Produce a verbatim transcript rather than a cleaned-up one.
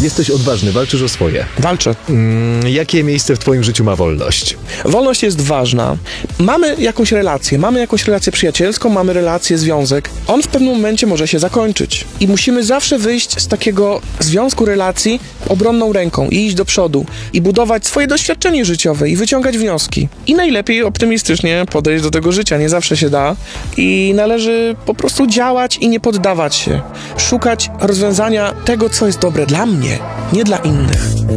Jesteś odważny, walczysz o swoje. Walczę. Mm, jakie miejsce w twoim życiu ma wolność? Wolność jest ważna. Mamy jakąś relację, mamy jakąś relację przyjacielską, mamy relację, związek. On w pewnym momencie może się zakończyć. I musimy zawsze wyjść z takiego związku relacji obronną ręką i iść do przodu i budować swoje doświadczenie życiowe i wyciągać wnioski. I najlepiej optymistycznie podejść do tego życia. Nie zawsze się da i należy po prostu działać i nie poddawać się. Szukać rozwiązania tego, co jest dobre dla mnie, nie dla innych.